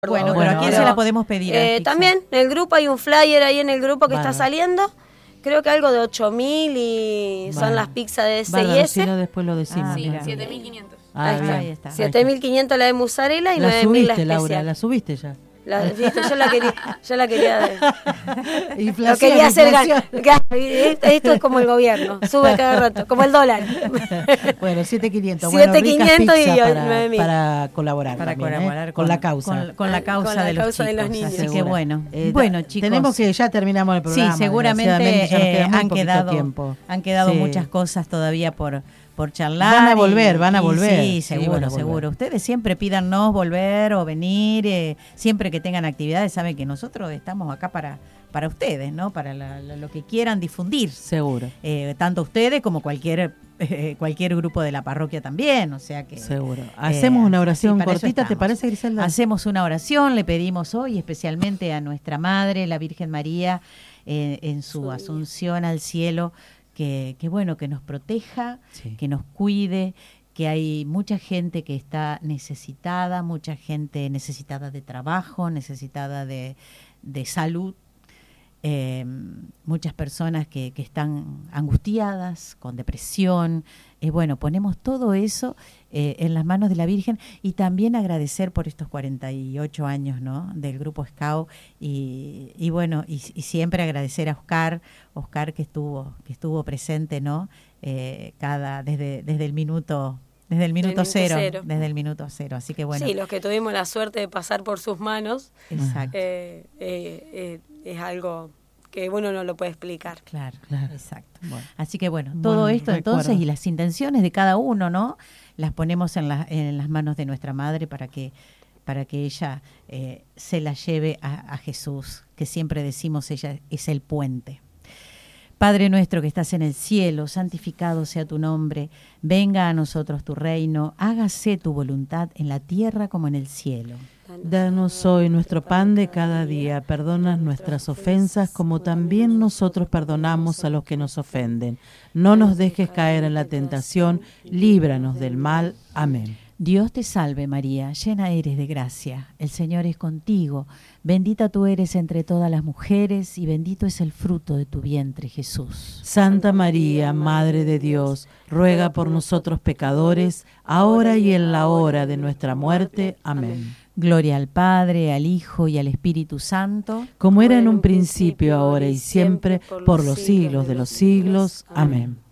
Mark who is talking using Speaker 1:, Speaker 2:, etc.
Speaker 1: Bueno, pero ¿a quién se la podemos pedir?
Speaker 2: También, en el grupo hay un flyer ahí en el grupo que está saliendo. Creo que algo de 8.000 y son las pizzas de S&S.
Speaker 3: Si no, después lo decimos.
Speaker 4: Sí, 7.500.
Speaker 2: Ahí está. 7.500 la de mozzarella y 9.000 la especial.
Speaker 3: Laura, la subiste ya.
Speaker 2: ¿Viste? Yo la quería
Speaker 3: inflación,
Speaker 2: lo quería hacer esto es como el gobierno, sube cada rato, como el dólar.
Speaker 3: Bueno, 7.500.
Speaker 2: 7.500 y 9.000
Speaker 3: para colaborar.
Speaker 1: Para
Speaker 3: también,
Speaker 1: colaborar
Speaker 3: con la causa.
Speaker 1: Con la causa de los niños.
Speaker 3: Así
Speaker 1: que bueno, chicos.
Speaker 3: Tenemos que ya terminamos el programa.
Speaker 1: Sí, seguramente han quedado
Speaker 3: sí.
Speaker 1: muchas cosas todavía por charlar.
Speaker 3: Van a volver.
Speaker 1: Sí, seguro. Ustedes siempre pídanos volver o venir, siempre que tengan actividades, saben que nosotros estamos acá para ustedes, ¿no? Para lo que quieran difundir.
Speaker 3: Seguro.
Speaker 1: Tanto ustedes como cualquier grupo de la parroquia también, o sea que...
Speaker 3: Seguro. Hacemos una oración cortita, ¿te parece, Griselda?
Speaker 1: Hacemos una oración, le pedimos hoy especialmente a nuestra Madre, la Virgen María, en su asunción al cielo, que bueno, que nos proteja, sí, que nos cuide, que hay mucha gente que está necesitada, mucha gente necesitada de trabajo, necesitada de salud, muchas personas que están angustiadas, con depresión. Bueno, ponemos todo eso en las manos de la Virgen y también agradecer por estos 48 años, ¿no?, del Grupo Scout y bueno, y siempre agradecer a Oscar que estuvo presente, ¿no?, desde el minuto cero. Así que bueno.
Speaker 2: Sí, los que tuvimos la suerte de pasar por sus manos.
Speaker 1: Exacto.
Speaker 2: Es algo que uno no lo puede explicar.
Speaker 1: Claro, exacto. Bueno. Así que bueno, todo esto entonces y las intenciones de cada uno, ¿no?, las ponemos en las manos de nuestra Madre para que ella se la lleve a Jesús, que siempre decimos ella es el puente. Padre nuestro que estás en el cielo, santificado sea tu nombre, venga a nosotros tu reino, hágase tu voluntad en la tierra como en el cielo.
Speaker 3: Danos hoy nuestro pan de cada día, perdona nuestras ofensas como también nosotros perdonamos a los que nos ofenden. No nos dejes caer en la tentación, líbranos del mal. Amén.
Speaker 1: Dios te salve María, llena eres de gracia, el Señor es contigo, bendita tú eres entre todas las mujeres y bendito es el fruto de tu vientre, Jesús.
Speaker 3: Santa María, Madre de Dios, ruega por nosotros pecadores, ahora y en la hora de nuestra muerte. Amén.
Speaker 1: Gloria al Padre, al Hijo y al Espíritu Santo,
Speaker 3: como era en un principio, ahora y siempre, por los siglos de los siglos. Amén.